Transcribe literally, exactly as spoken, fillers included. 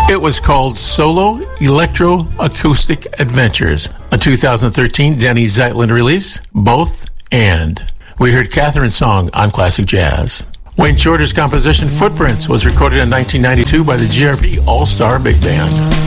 It was called Solo Electroacoustic Adventures, a two thousand thirteen Denny Zeitlin release, Both and. We heard Catherine's song on Classic Jazz. Wayne Shorter's composition Footprints was recorded in nineteen ninety-two by the G R P All-Star Big Band.